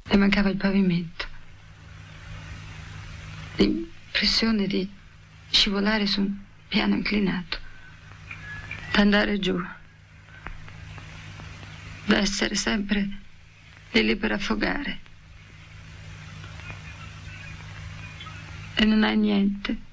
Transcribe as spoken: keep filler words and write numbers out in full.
Le mancava il pavimento. L'impressione di scivolare su un piano inclinato, d'andare giù, d'essere sempre lì lì per affogare. E non hai niente.